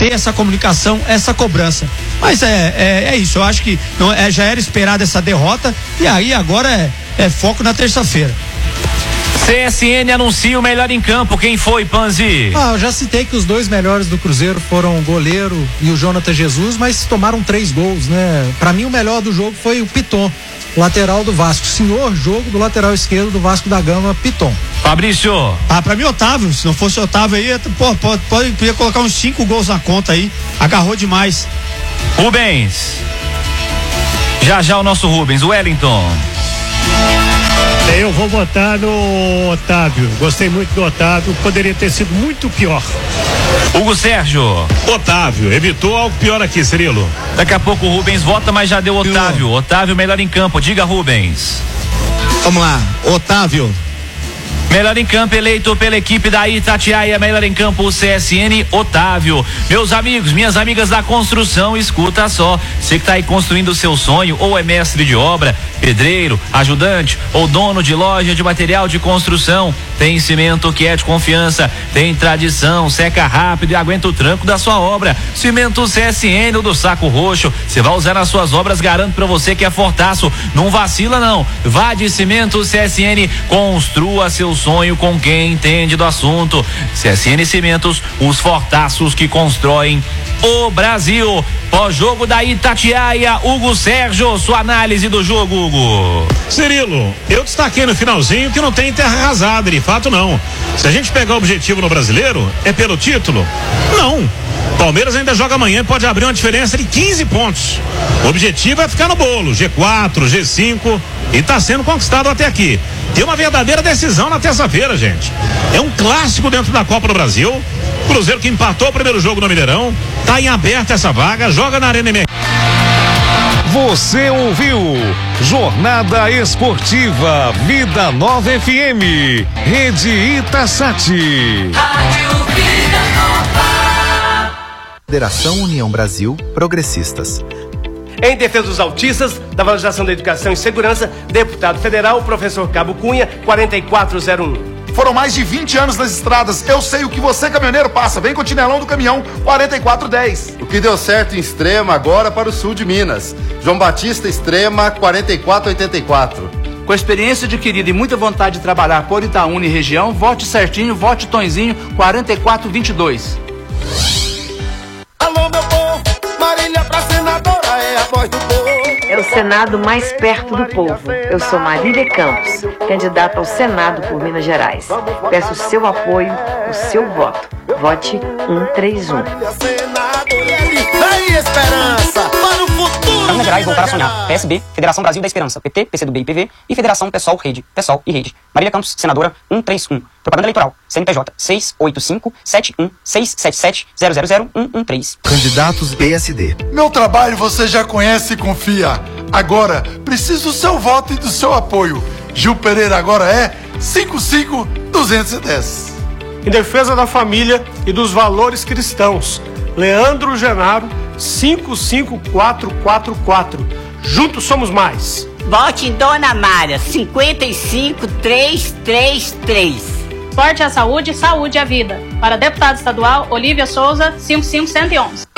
ter essa comunicação, essa cobrança. Mas é isso, eu acho que já era esperada essa derrota, e aí agora é foco na terça-feira. CSN anuncia o melhor em campo. Quem foi, Panzi? Eu já citei que os dois melhores do Cruzeiro foram o goleiro e o Jonathan Jesus, mas tomaram 3 gols, né? Pra mim o melhor do jogo foi o Piton, lateral do Vasco. Senhor jogo do lateral esquerdo do Vasco da Gama, Piton. Fabrício? Pra mim, Otávio. Se não fosse Otávio aí, podia colocar uns 5 gols na conta aí. Agarrou demais. Rubens. Já o nosso Rubens, Wellington. Eu vou votar no Otávio. Gostei muito do Otávio. Poderia ter sido muito pior. Hugo Sérgio. Otávio, evitou algo pior aqui, Cirilo. Daqui a pouco o Rubens vota, mas já deu Otávio. Otávio, melhor em campo. Diga, Rubens. Vamos lá, Otávio. Melhor em campo eleito pela equipe da Itatiaia, melhor em campo o CSN, Otávio. Meus amigos, minhas amigas da construção, escuta só, você que tá aí construindo o seu sonho, ou é mestre de obra, pedreiro, ajudante ou dono de loja de material de construção, tem cimento que é de confiança, tem tradição, seca rápido e aguenta o tranco da sua obra. Cimento CSN ou do saco roxo, você vai usar nas suas obras, garanto pra você que é fortaço, não vacila não, vá de Cimento CSN, construa seu sonho com quem entende do assunto. CSN Cimentos, os fortaços que constroem o Brasil. Pós-jogo da Itatiaia, Hugo Sérgio, sua análise do jogo, Hugo. Cirilo, eu destaquei no finalzinho que não tem terra arrasada, de fato não. Se a gente pegar o objetivo no Brasileiro, é pelo título? Não. Palmeiras ainda joga amanhã e pode abrir uma diferença de 15 pontos. O objetivo é ficar no bolo, G4, G5, e está sendo conquistado até aqui. Tem uma verdadeira decisão na terça-feira, gente. É um clássico dentro da Copa do Brasil. Cruzeiro que empatou o primeiro jogo no Mineirão, tá em aberto essa vaga, joga na Arena MRV. Você ouviu Jornada Esportiva Vida Nova FM, Rede Itasati. Rádio Vida Nova. Federação União Brasil Progressistas. Em defesa dos autistas, da valorização da educação e segurança, deputado federal, professor Cabo Cunha, 4401. Foram mais de 20 anos nas estradas. Eu sei o que você, caminhoneiro, passa. Vem com o Tinelão do Caminhão, 4410. O que deu certo em Extrema, agora para o sul de Minas. João Batista Extrema, 4484. Com a experiência adquirida e muita vontade de trabalhar por Itaúna e região, vote certinho, vote Tonzinho, 4422. Alô, meu povo, Marília pra senadora é a voz do povo. É o Senado mais perto do povo. Eu sou Marília Campos, candidata ao Senado por Minas Gerais. Peço o seu apoio, o seu voto. Vote 131. Aí, esperança, para o futuro. Minas Gerais voltar a sonhar. PSB, Federação Brasil da Esperança, PT, PCdoB e PV e Federação PSOL, Rede, PSOL e Rede. Marília Campos, senadora 131. Propaganda eleitoral, CNPJ 685-71-677-000-113. Candidatos PSD. Meu trabalho você já conhece e confia. Agora, preciso do seu voto e do seu apoio. Gil Pereira agora é 55210. Em defesa da família e dos valores cristãos, Leandro Genaro, 55444. Juntos somos mais. Vote em Dona Mária, 55333. Forte à saúde, saúde à vida. Para deputado estadual, Olívia Souza, 55111.